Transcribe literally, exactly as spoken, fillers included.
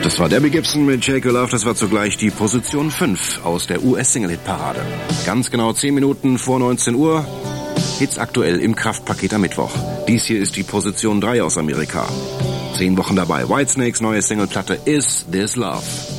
Das war Debbie Gibson mit Shake Your Love. Das war zugleich die Position fünf aus der U S-Single-Hit-Parade. Ganz genau zehn Minuten vor neunzehn Uhr. Hits aktuell im Kraftpaket am Mittwoch. Dies hier ist die Position drei aus Amerika. Zehn Wochen dabei. Whitesnakes neue Singleplatte Is This Love.